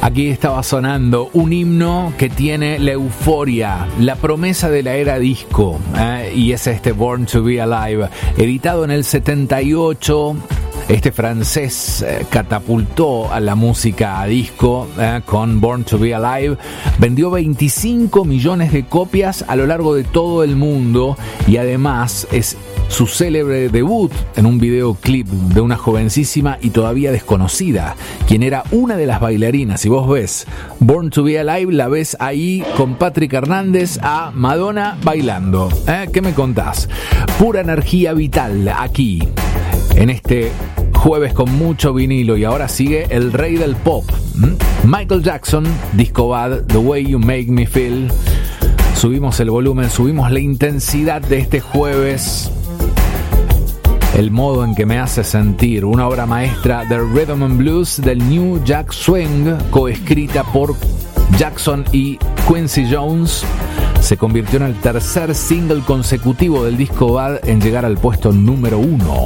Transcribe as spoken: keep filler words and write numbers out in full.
Aquí estaba sonando un himno que tiene la euforia, la promesa de la era disco, ¿eh? Y es este Born to Be Alive, editado en el setenta y ocho. Este francés eh, catapultó a la música a disco eh, con Born to Be Alive. Vendió veinticinco millones de copias a lo largo de todo el mundo y además es su célebre debut en un videoclip de una jovencísima y todavía desconocida, quien era una de las bailarinas. Si vos ves Born to Be Alive, la ves ahí con Patrick Hernández a Madonna bailando. ¿Eh? ¿Qué me contás? Pura energía vital aquí, en este jueves con mucho vinilo. Y ahora sigue el rey del pop, ¿Mm? Michael Jackson, Disco Bad, The Way You Make Me Feel. Subimos el volumen, subimos la intensidad de este jueves. El modo en que me hace sentir, una obra maestra de Rhythm and Blues del New Jack Swing, coescrita por Jackson y Quincy Jones. Se convirtió en el tercer single consecutivo del disco Bad en llegar al puesto número uno.